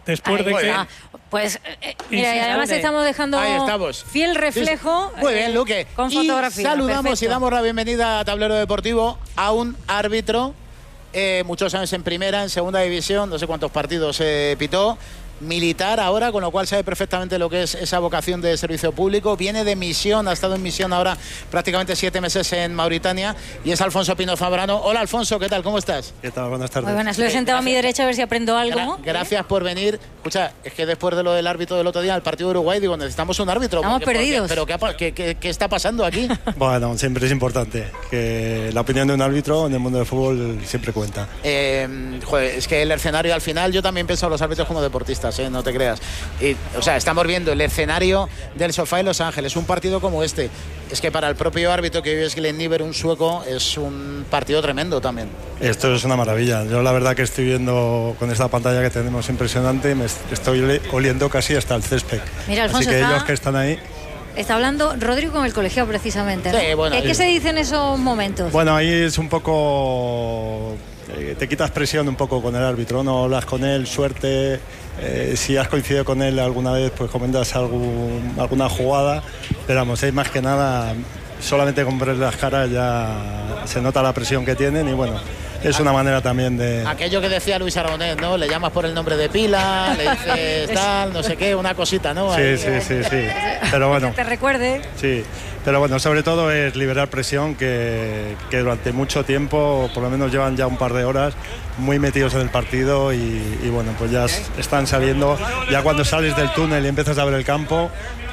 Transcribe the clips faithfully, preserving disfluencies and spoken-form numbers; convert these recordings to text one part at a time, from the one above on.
Después Ahí de que... está. Pues, eh, mira, y además estamos dejando Ahí estamos. fiel reflejo. Muy bien, Luque. Eh, con y fotografía. saludamos Perfecto. y damos la bienvenida a Tablero Deportivo a un árbitro, eh, muchos años en primera, en segunda división, no sé cuántos partidos eh, pitó, militar ahora, con lo cual sabe perfectamente lo que es esa vocación de servicio público. Viene de misión, ha estado en misión ahora prácticamente siete meses en Mauritania, y es Alfonso Pino Zambrano. Hola, Alfonso, ¿qué tal? ¿Cómo estás? ¿Qué tal? Buenas tardes. Muy buenas, lo he sentado a mi derecha a ver si aprendo algo. Gra gracias por venir. Escucha, es que después de lo del árbitro del otro día, el partido de Uruguay, digo, necesitamos un árbitro. Estamos porque, perdidos. Porque, pero ¿qué, qué, qué, ¿qué está pasando aquí? Bueno, siempre es importante que la opinión de un árbitro en el mundo del fútbol siempre cuenta. Eh, joder, es que el escenario al final, yo también pienso a los árbitros como deportistas, ¿eh? No te creas. Y, o sea, estamos viendo el escenario del Sofá en Los Ángeles, un partido como este. Es que para el propio árbitro, que vive es Glenn Niver, un sueco, es un partido tremendo también. Esto es una maravilla. Yo la verdad que estoy viendo con esta pantalla que tenemos impresionante, me estoy oliendo casi hasta el césped. Mira, Alfonso, así que está... ellos que están ahí... Está hablando Rodrigo con el colegiado precisamente, ¿no? Sí, bueno, ¿Qué, sí. ¿Qué se dice en esos momentos? Bueno, ahí es un poco... Eh, te quitas presión un poco con el árbitro, no hablas con él, suerte... Eh, si has coincidido con él alguna vez, pues comentas algún, alguna jugada, pero vamos, es más que nada, solamente con ver las caras ya se nota la presión que tienen y bueno, es una manera también de... Aquello que decía Luis Aragonés, ¿no? Le llamas por el nombre de pila, le dices tal, no sé qué, una cosita, ¿no? Sí, Ahí, sí, sí, sí, pero bueno... Que te recuerde. Sí, pero bueno, sobre todo es liberar presión que, que durante mucho tiempo, por lo menos llevan ya un par de horas muy metidos en el partido y, y bueno, pues ya están saliendo, ya cuando sales del túnel y empiezas a ver el campo,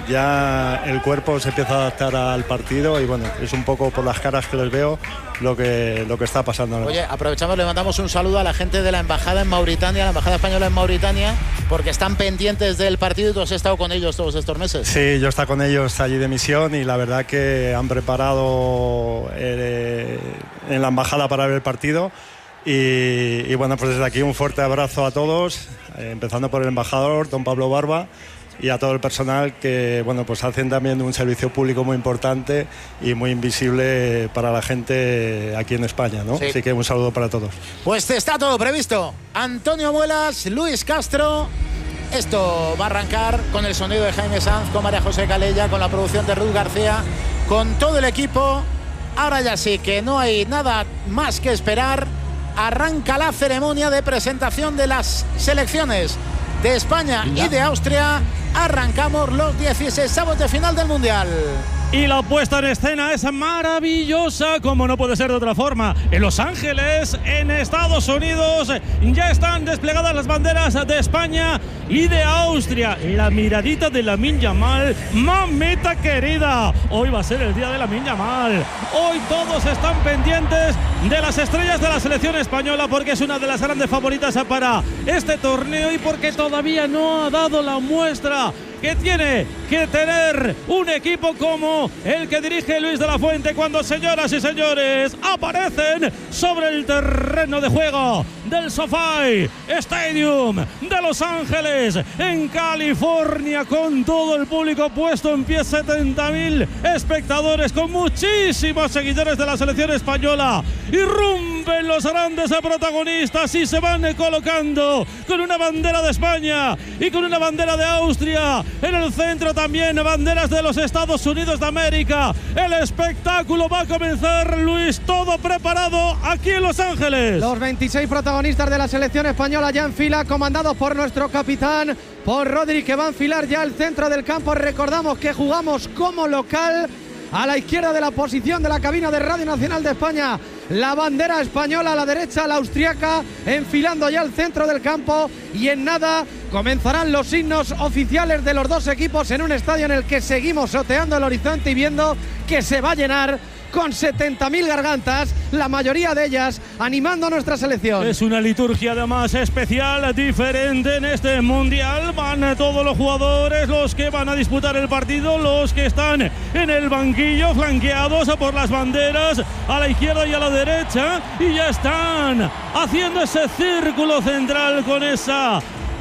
ya el cuerpo se empieza a adaptar al partido y bueno, es un poco por las caras que les veo lo que, lo que está pasando, ¿no? Oye, aprovechamos, le mandamos un saludo a la gente de la embajada en Mauritania, la embajada española en Mauritania, porque están pendientes del partido y tú has estado con ellos todos estos meses. Sí, yo he estado con ellos allí de misión y la verdad que han preparado eh, en la embajada para ver el partido. Y, y bueno, pues desde aquí un fuerte abrazo a todos, eh, empezando por el embajador, don Pablo Barba, y a todo el personal que bueno, pues hacen también un servicio público muy importante y muy invisible para la gente aquí en España, ¿no? Sí. Así que un saludo para todos. Pues está todo previsto. Antonio Muelas, Luis Castro. Esto va a arrancar con el sonido de Jaime Sanz, con María José Calella, con la producción de Ruth García, con todo el equipo. Ahora ya sí que no hay nada más que esperar. Arranca la ceremonia de presentación de las selecciones de España y de Austria. Arrancamos los dieciséis avos de final del Mundial. Y la puesta en escena es maravillosa, como no puede ser de otra forma. En Los Ángeles, en Estados Unidos, ya están desplegadas las banderas de España y de Austria. La miradita de Lamine Yamal, mamita querida. Hoy va a ser el día de Lamine Yamal. Hoy todos están pendientes de las estrellas de la selección española porque es una de las grandes favoritas para este torneo y porque todavía no ha dado la muestra que tiene que tener un equipo como el que dirige Luis de la Fuente cuando, señoras y señores, aparecen sobre el terreno de juego del SoFi Stadium de Los Ángeles, en California, con todo el público puesto en pie, setenta mil espectadores, con muchísimos seguidores de la selección española. Irrumpen los grandes protagonistas y se van colocando con una bandera de España y con una bandera de Austria. En el centro también banderas de los Estados Unidos de América. El espectáculo va a comenzar, Luis, todo preparado aquí en Los Ángeles. Los veintiséis protagonistas de la selección española ya en fila, comandados por nuestro capitán, por Rodri, que va a enfilar ya al centro del campo. Recordamos que jugamos como local. A la izquierda de la posición de la cabina de Radio Nacional de España, la bandera española, a la derecha la austriaca, enfilando ya al centro del campo, y en nada comenzarán los himnos oficiales de los dos equipos en un estadio en el que seguimos oteando el horizonte y viendo que se va a llenar con setenta mil gargantas, la mayoría de ellas animando a nuestra selección. Es una liturgia además especial, diferente en este mundial. Van todos los jugadores, los que van a disputar el partido, los que están en el banquillo, flanqueados por las banderas a la izquierda y a la derecha, y ya están haciendo ese círculo central con esa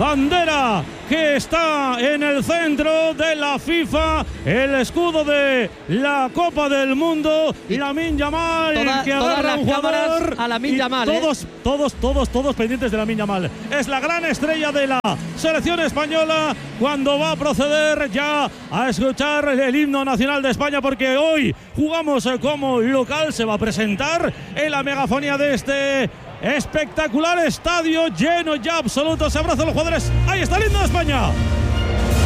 bandera que está en el centro de la FIFA, el escudo de la Copa del Mundo, y Lamine Yamal, Toda, que todas agarra las un jugador, cámaras a Lamine Yamal, todos, ¿eh? todos, todos, todos pendientes de Lamine Yamal. Es la gran estrella de la selección española cuando va a proceder ya a escuchar el himno nacional de España, porque hoy jugamos como local. Se va a presentar en la megafonía de este espectacular estadio lleno ya absoluto. Se abrazan los jugadores. Ahí está el himno de España.